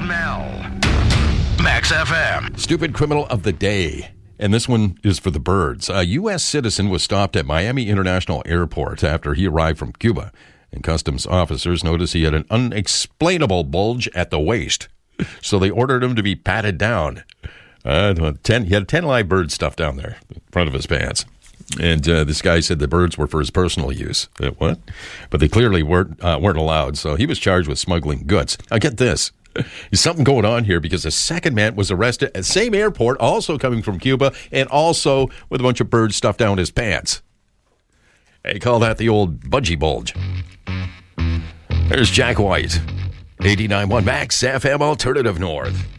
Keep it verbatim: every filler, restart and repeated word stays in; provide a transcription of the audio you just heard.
M L. Max F M. Stupid criminal of the day. And this one is for the birds. A U S citizen was stopped at Miami International Airport after he arrived from Cuba. And customs officers noticed he had an unexplainable bulge at the waist. So they ordered him to be patted down. Uh, ten, he had ten live birds stuffed down there in front of his pants. And uh, this guy said the birds were for his personal use. Uh, what? But they clearly weren't, uh, weren't allowed. So he was charged with smuggling goods. Now get this. There's something going on here because a second man was arrested at the same airport, also coming from Cuba, and also with a bunch of birds stuffed down his pants. They call that the old budgie bulge. There's Jack White. eighty-nine point one Max F M Alternative North.